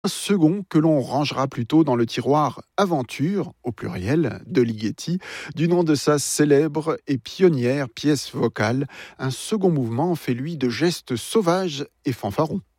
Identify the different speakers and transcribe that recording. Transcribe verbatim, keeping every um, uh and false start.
Speaker 1: Un second que l'on rangera plutôt dans le tiroir Aventure, au pluriel, de Ligeti, du nom de sa célèbre et pionnière pièce vocale. Un second mouvement fait lui de gestes sauvages et fanfarons.